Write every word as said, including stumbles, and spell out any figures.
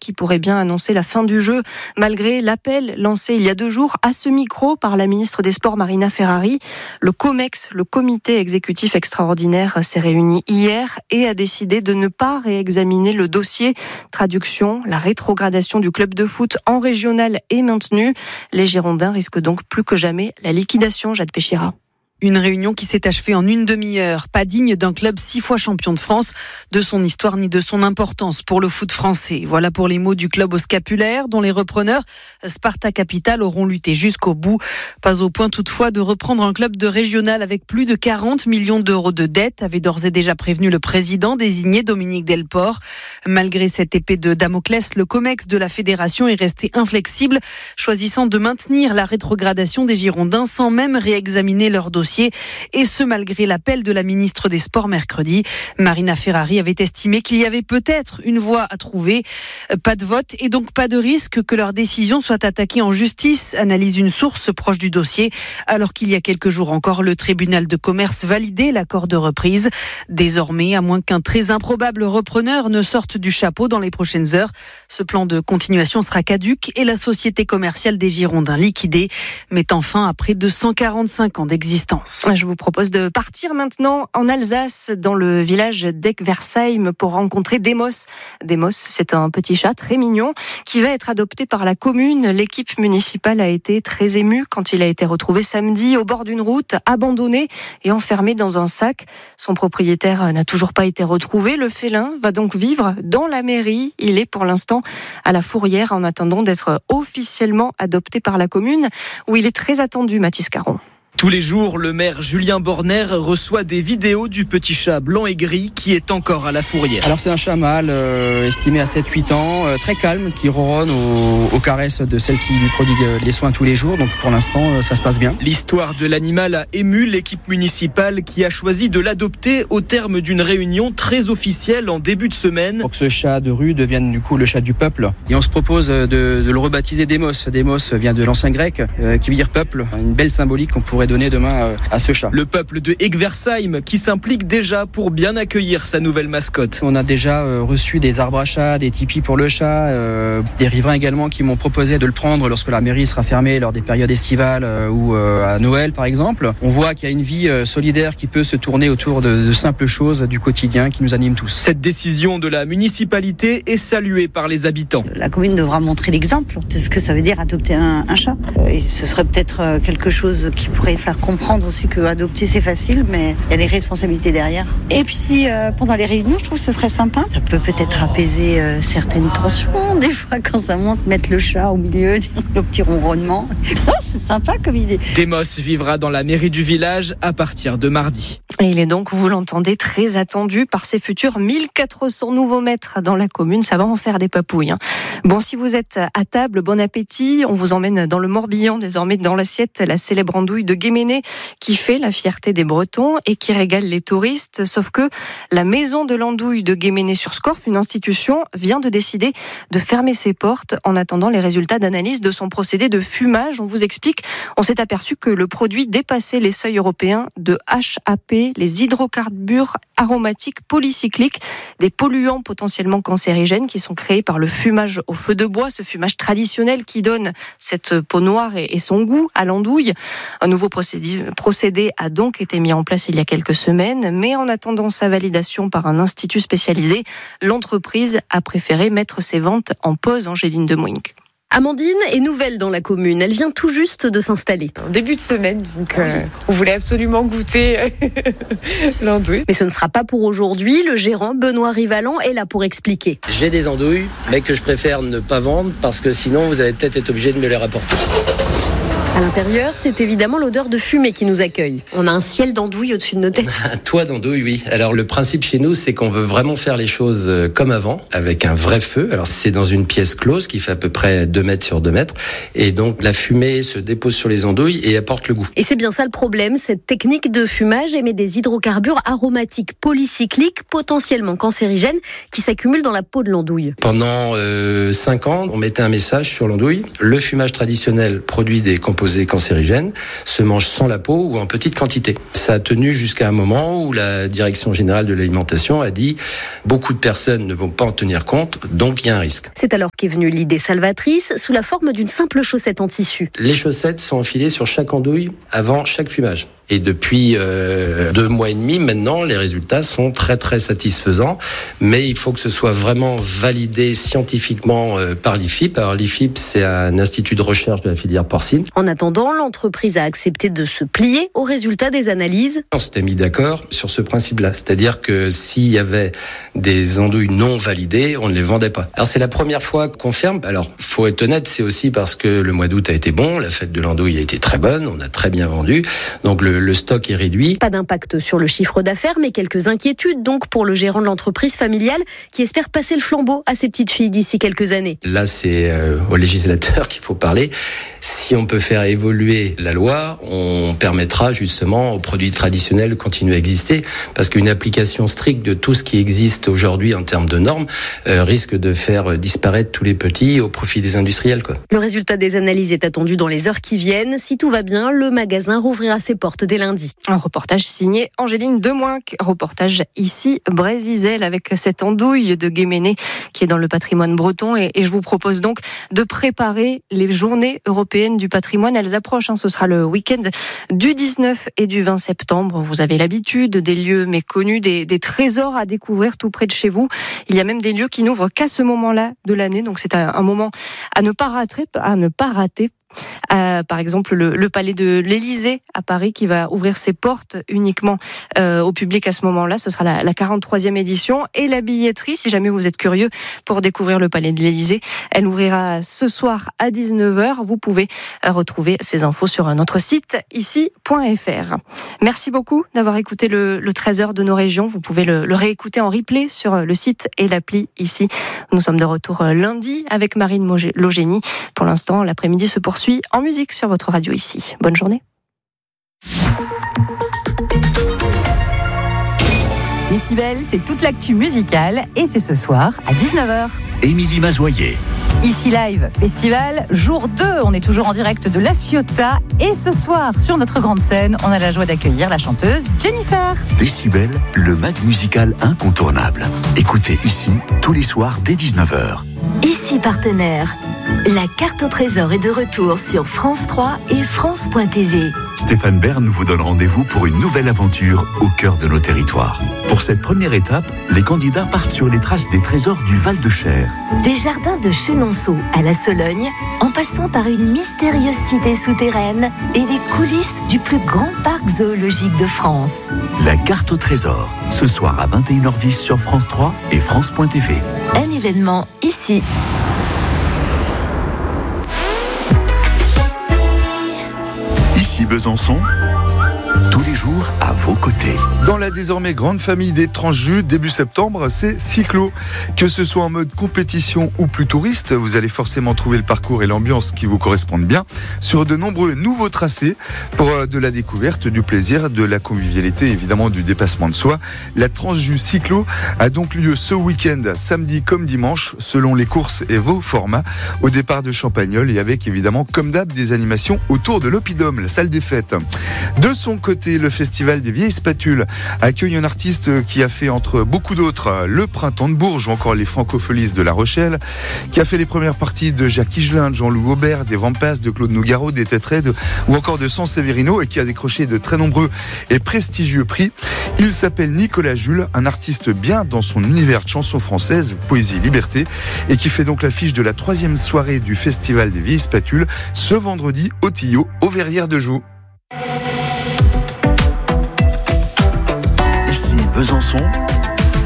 qui pourrait bien annoncer la fin du jeu, malgré l'appel lancé il y a deux jours à ce micro par la ministre des Sports Marina Ferrari. Le COMEX, le comité exécutif extraordinaire, s'est réuni hier et a décidé de ne pas réexaminer le dossier. Traduction, la rétrogradation du club de foot en régional est maintenue. Les Girondins risquent donc plus que jamais la liquidation. Jade Péchira. Une réunion qui s'est achevée en une demi-heure, pas digne d'un club six fois champion de France, de son histoire ni de son importance pour le foot français. Voilà pour les mots du club au scapulaire, dont les repreneurs, Sparta Capital, auront lutté jusqu'au bout. Pas au point toutefois de reprendre un club de régional avec plus de quarante millions d'euros de dettes, avait d'ores et déjà prévenu le président désigné Dominique Delport. Malgré cette épée de Damoclès, le COMEX de la fédération est resté inflexible, choisissant de maintenir la rétrogradation des Girondins sans même réexaminer leur dossier. Et ce, malgré l'appel de la ministre des Sports mercredi. Marina Ferrari avait estimé qu'il y avait peut-être une voie à trouver. Pas de vote et donc pas de risque que leur décision soit attaquée en justice, analyse une source proche du dossier, alors qu'il y a quelques jours encore, le tribunal de commerce validait l'accord de reprise. Désormais, à moins qu'un très improbable repreneur ne sorte du chapeau dans les prochaines heures, ce plan de continuation sera caduc et la société commerciale des Girondins liquidée, mettant fin à près de cent quarante-cinq ans d'existence. Je vous propose de partir maintenant en Alsace, dans le village d'Egversheim, pour rencontrer Demos. Demos, c'est un petit chat très mignon qui va être adopté par la commune. L'équipe municipale a été très émue quand il a été retrouvé samedi au bord d'une route, abandonné et enfermé dans un sac. Son propriétaire n'a toujours pas été retrouvé. Le félin va donc vivre dans la mairie. Il est pour l'instant à la Fourrière en attendant d'être officiellement adopté par la commune, où il est très attendu, Mathis Caron. Tous les jours, le maire Julien Borner reçoit des vidéos du petit chat blanc et gris qui est encore à la Fourrière. Alors c'est un chat mâle euh, estimé à sept huit ans, euh, très calme, qui ronronne aux, aux caresses de celle qui lui prodigue les soins tous les jours. Donc pour l'instant, euh, ça se passe bien. L'histoire de l'animal a ému l'équipe municipale qui a choisi de l'adopter au terme d'une réunion très officielle en début de semaine. Pour que ce chat de rue devienne du coup le chat du peuple. Et on se propose de, de le rebaptiser Demos. Demos vient de l'ancien grec, euh, qui veut dire peuple. Une belle symbolique qu'on pourrait donner demain à ce chat. Le peuple de Egversheim qui s'implique déjà pour bien accueillir sa nouvelle mascotte. On a déjà reçu des arbres à chat, des tipis pour le chat, euh, des riverains également qui m'ont proposé de le prendre lorsque la mairie sera fermée lors des périodes estivales euh, ou euh, à Noël par exemple. On voit qu'il y a une vie euh, solidaire qui peut se tourner autour de, de simples choses du quotidien qui nous animent tous. Cette décision de la municipalité est saluée par les habitants. La commune devra montrer l'exemple de ce que ça veut dire adopter un, un chat. Euh, et ce serait peut-être quelque chose qui pourrait faire comprendre aussi que adopter c'est facile, mais il y a des responsabilités derrière. Et puis si euh, pendant les réunions, je trouve que ce serait sympa. Ça peut peut-être apaiser euh, certaines tensions. Des fois quand ça monte, mettre le chat au milieu, le petit ronronnement. Non, c'est sympa comme idée. Demos vivra dans la mairie du village à partir de mardi. Et il est donc, vous l'entendez, très attendu par ses futurs mille quatre cents nouveaux maîtres dans la commune. Ça va en faire des papouilles. Hein. Bon, si vous êtes à table, bon appétit. On vous emmène dans le Morbihan, désormais dans l'assiette, la célèbre andouille de Guéméné, qui fait la fierté des Bretons et qui régale les touristes. Sauf que la maison de l'andouille de Guéméné-sur-Scorff, une institution, vient de décider de fermer ses portes en attendant les résultats d'analyse de son procédé de fumage. On vous explique, on s'est aperçu que le produit dépassait les seuils européens de H A P, les hydrocarbures aromatiques polycycliques, des polluants potentiellement cancérigènes qui sont créés par le fumage au feu de bois, ce fumage traditionnel qui donne cette peau noire et son goût à l'andouille. Un nouveau procédé, procédé a donc été mis en place il y a quelques semaines, mais en attendant sa validation par un institut spécialisé, l'entreprise a préféré mettre ses ventes en pause. Angéline Demoink. Amandine est nouvelle dans la commune, elle vient tout juste de s'installer. En début de semaine, donc euh, on voulait absolument goûter l'andouille. Mais ce ne sera pas pour aujourd'hui, le gérant Benoît Rivalan est là pour expliquer. J'ai des andouilles, mais que je préfère ne pas vendre parce que sinon vous allez peut-être être obligé de me les rapporter. À l'intérieur, c'est évidemment l'odeur de fumée qui nous accueille. On a un ciel d'andouille au-dessus de nos têtes. Un toit d'andouille, oui. Alors le principe chez nous, c'est qu'on veut vraiment faire les choses comme avant, avec un vrai feu. Alors c'est dans une pièce close qui fait à peu près deux mètres sur deux mètres. Et donc la fumée se dépose sur les andouilles et apporte le goût. Et c'est bien ça le problème. Cette technique de fumage émet des hydrocarbures aromatiques polycycliques, potentiellement cancérigènes, qui s'accumulent dans la peau de l'andouille. Pendant euh, cinq ans, on mettait un message sur l'andouille. Le fumage traditionnel produit des composés composés cancérigènes se mangent sans la peau ou en petite quantité. Ça a tenu jusqu'à un moment où la Direction générale de l'alimentation a dit beaucoup de personnes ne vont pas en tenir compte, donc il y a un risque. C'est alors qu'est venue l'idée salvatrice sous la forme d'une simple chaussette en tissu. Les chaussettes sont enfilées sur chaque andouille avant chaque fumage. Et depuis euh, deux mois et demi maintenant, les résultats sont très très satisfaisants. Mais il faut que ce soit vraiment validé scientifiquement euh, par l'I F I P. Alors l'I F I P, c'est un institut de recherche de la filière porcine. En attendant, l'entreprise a accepté de se plier aux résultats des analyses. On s'était mis d'accord sur ce principe-là. C'est-à-dire que s'il y avait des andouilles non validées, on ne les vendait pas. Alors c'est la première fois qu'on ferme. Alors faut être honnête, c'est aussi parce que le mois d'août a été bon, la fête de l'andouille a été très bonne, on a très bien vendu. Donc le Le stock est réduit. Pas d'impact sur le chiffre d'affaires, mais quelques inquiétudes donc pour le gérant de l'entreprise familiale qui espère passer le flambeau à ses petites filles d'ici quelques années. Là, c'est euh, au législateur qu'il faut parler. Si on peut faire évoluer la loi, on permettra justement aux produits traditionnels de continuer à exister, parce qu'une application stricte de tout ce qui existe aujourd'hui en termes de normes euh, risque de faire disparaître tous les petits au profit des industriels, quoi. Le résultat des analyses est attendu dans les heures qui viennent. Si tout va bien, le magasin rouvrira ses portes dès lundi. Un reportage signé Angéline Demoinck. Reportage ici, Brézizel, avec cette andouille de Guéméné qui est dans le patrimoine breton. Et, et je vous propose donc de préparer les journées européennes du patrimoine. Elles approchent, hein. Ce sera le week-end du dix-neuf et du vingt septembre. Vous avez l'habitude des lieux méconnus, des, des trésors à découvrir tout près de chez vous. Il y a même des lieux qui n'ouvrent qu'à ce moment-là de l'année. Donc c'est un, un moment à ne pas rater, à ne pas rater. Euh, par exemple le, le palais de l'Élysée à Paris qui va ouvrir ses portes uniquement euh, au public à ce moment-là. Ce sera la, la quarante-troisième édition. Et la billetterie, si jamais vous êtes curieux pour découvrir le palais de l'Élysée, elle ouvrira ce soir à dix-neuf heures. Vous pouvez retrouver ces infos sur notre site ici point f r. Merci beaucoup d'avoir écouté le, le treize heures de nos régions. Vous pouvez le, le réécouter en replay sur le site et l'appli ici. Nous sommes de retour lundi avec Marine Logénie. Pour l'instant, l'après-midi se poursuit en musique sur votre radio ici. Bonne journée. Décibel, c'est toute l'actu musicale et c'est ce soir à dix-neuf heures. Émilie Mazoyer. Ici Live Festival, jour deux, on est toujours en direct de La Ciotat et ce soir, sur notre grande scène, on a la joie d'accueillir la chanteuse Jennifer. Décibel, le mag musical incontournable. Écoutez ici, tous les soirs dès dix-neuf heures. Ici partenaire. La carte au trésor est de retour sur France trois et France point T V. Stéphane Bern vous donne rendez-vous pour une nouvelle aventure au cœur de nos territoires. Pour cette première étape, les candidats partent sur les traces des trésors du Val-de-Cher. Des jardins de Chenonceau à la Sologne, en passant par une mystérieuse cité souterraine et les coulisses du plus grand parc zoologique de France. La carte au trésor, ce soir à vingt et une heures dix sur France trois et France point T V. Un événement ici. Ici Besançon, tous les jours à vos côtés. Dans la désormais grande famille des Transjus, début septembre, c'est cyclo. Que ce soit en mode compétition ou plus touriste, vous allez forcément trouver le parcours et l'ambiance qui vous correspondent bien sur de nombreux nouveaux tracés pour de la découverte, du plaisir, de la convivialité, évidemment du dépassement de soi. La Transjus cyclo a donc lieu ce week-end, samedi comme dimanche, selon les courses et vos formats, au départ de Champagnole et avec évidemment, comme d'hab, des animations autour de l'Oppidum, la salle des fêtes. De son côté, le Festival des Vieilles Spatules accueille un artiste qui a fait, entre beaucoup d'autres, le Printemps de Bourges ou encore les Francopholies de La Rochelle, qui a fait les premières parties de Jacques Higelin, de Jean-Loup Aubert, des Vampas, de Claude Nougaro, des Tétraides ou encore de San Severino et qui a décroché de très nombreux et prestigieux prix. Il s'appelle Nicolas Jules, un artiste bien dans son univers de chansons françaises, poésie, liberté, et qui fait donc l'affiche de la troisième soirée du Festival des Vieilles Spatules ce vendredi au Tillot, aux Verrières de Joux. Ici Besançon,